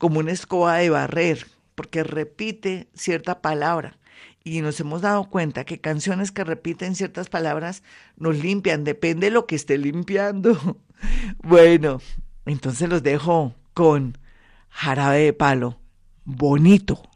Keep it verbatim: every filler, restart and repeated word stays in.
como una escoba de barrer, porque repite cierta palabra. Y nos hemos dado cuenta que canciones que repiten ciertas palabras nos limpian, depende de lo que esté limpiando. Bueno, entonces los dejo con Jarabe de Palo. Bonito.